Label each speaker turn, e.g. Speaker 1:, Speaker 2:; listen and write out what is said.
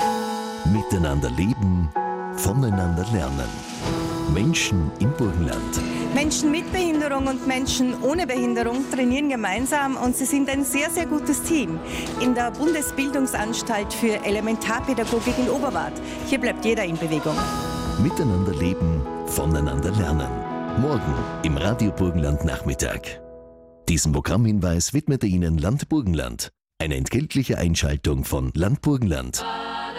Speaker 1: Miteinander leben, voneinander lernen. Menschen im Burgenland.
Speaker 2: Menschen mit Behinderung und Menschen ohne Behinderung trainieren gemeinsam und sie sind ein sehr, sehr gutes Team. In der Bundesbildungsanstalt für Elementarpädagogik in Oberwart. Hier bleibt jeder in Bewegung.
Speaker 1: Miteinander leben, voneinander lernen. Morgen im Radio Burgenland Nachmittag. Diesen Programmhinweis widmete Ihnen Land Burgenland. Eine entgeltliche Einschaltung von Land Burgenland.